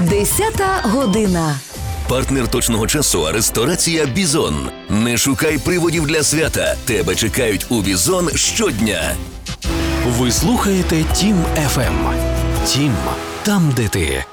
10 година. Партнер точного часу – ресторація «Бізон». Не шукай приводів для свята. Тебе чекають у «Бізон» щодня. Ви слухаєте Тім ФМ. Тім – там, де ти.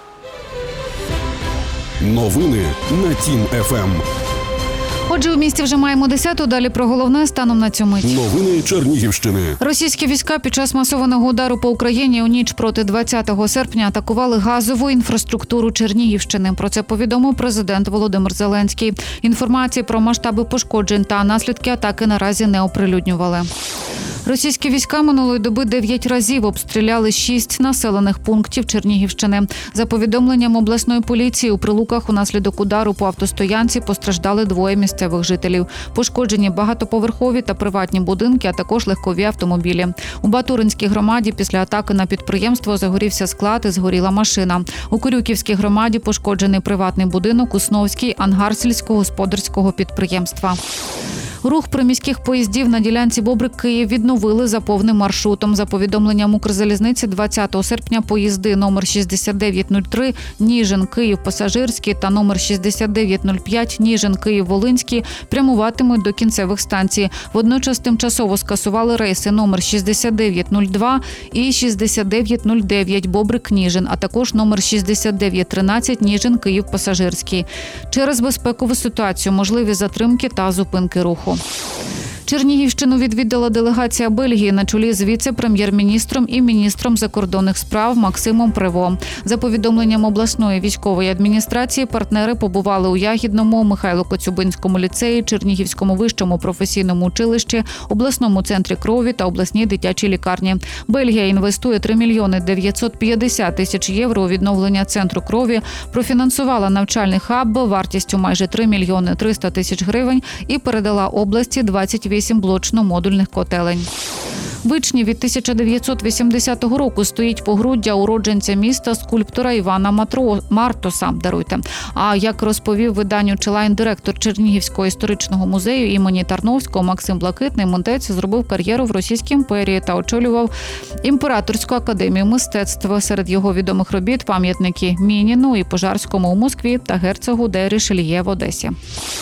Новини на Тім ФМ. Отже, у місті вже маємо 10-ту. Далі про головне станом на цю мить. Новини Чернігівщини. Російські війська під час масованого удару по Україні у ніч проти 20 серпня атакували газову інфраструктуру Чернігівщини. Про це повідомив президент Володимир Зеленський. Інформації про масштаби пошкоджень та наслідки атаки наразі не оприлюднювали. Російські війська минулої доби 9 разів обстріляли 6 населених пунктів Чернігівщини. За повідомленням обласної поліції, у Прилуках унаслідок удару по автостоянці постраждали 2 місцевих жителів. Пошкоджені багатоповерхові та приватні будинки, а також легкові автомобілі. У Батуринській громаді після атаки на підприємство загорівся склад і згоріла машина. У Корюківській громаді пошкоджений приватний будинок, Усновський, ангар сільськогосподарського підприємства. Рух приміських поїздів на ділянці Бобрик-Київ відновили за повним маршрутом. За повідомленням Укрзалізниці, 20 серпня поїзди номер 6903 Ніжин-Київ пасажирський та номер 6905 Ніжин-Київ Волинський прямуватимуть до кінцевих станцій. Водночас тимчасово скасували рейси номер 6902 і 6909 Бобрик-Ніжин, а також номер 6913 Ніжин-Київ пасажирський. Через безпекову ситуацію можливі затримки та зупинки руху. Чернігівщину відвідала делегація Бельгії на чолі з віце-прем'єр-міністром і міністром закордонних справ Максимом Прево. За повідомленням обласної військової адміністрації, партнери побували у Ягідному, Михайло-Коцюбинському ліцеї, Чернігівському вищому професійному училищі, обласному центрі крові та обласній дитячій лікарні. Бельгія інвестує 3 мільйони 950 тисяч євро у відновлення центру крові, профінансувала навчальний хаб вартістю майже 3 мільйони 300 тисяч гривень і передала області 28 блочно-модульних котелень. В Ічні від 1980 року стоїть погруддя уродженця міста скульптора Івана Мартоса. А як розповів виданню «Челайн» директор Чернігівського історичного музею імені Тарновського Максим Блакитний, митець зробив кар'єру в Російській імперії та очолював Імператорську академію мистецтв. Серед його відомих робіт – пам'ятники Мініну і Пожарському у Москві та герцогу де Рішельє в Одесі.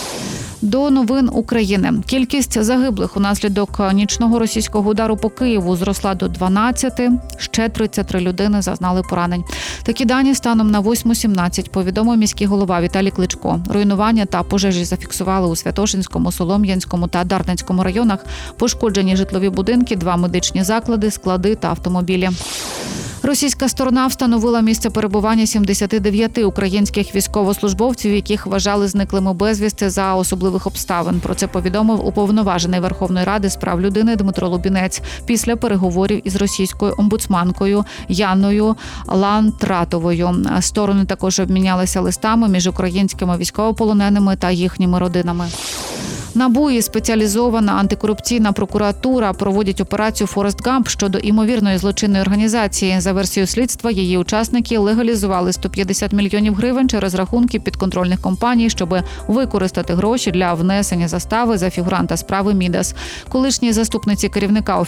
До новин України. Кількість загиблих унаслідок нічного російського удару по Києву зросла до 12. Ще 33 людини зазнали поранень. Такі дані станом на 8:17 повідомив міський голова Віталій Кличко. Руйнування та пожежі зафіксували у Святошинському, Солом'янському та Дарницькому районах. Пошкоджені житлові будинки, 2 медичні заклади, склади та автомобілі. Російська сторона встановила місце перебування 79 українських військовослужбовців, яких вважали зниклими безвісти за особливих обставин. Про це повідомив уповноважений Верховної Ради з прав людини Дмитро Лубінець після переговорів із російською омбудсманкою Янною Лантратовою. Сторони також обмінялися листами між українськими військовополоненими та їхніми родинами. НАБУ і спеціалізована антикорупційна прокуратура проводять операцію «Форест Гамп» щодо імовірної злочинної організації. За версією слідства, її учасники легалізували 150 мільйонів гривень через рахунки підконтрольних компаній, щоб використати гроші для внесення застави за фігуранта справи Мідас. Колишній заступниці керівника